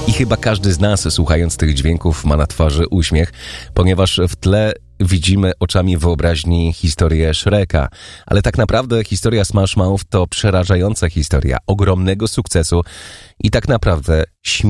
I chyba każdy z nas, słuchając tych dźwięków, ma na twarzy uśmiech, ponieważ w tle widzimy oczami wyobraźni historię Shreka. Ale tak naprawdę historia Smash Mouth to przerażająca historia ogromnego sukcesu i tak naprawdę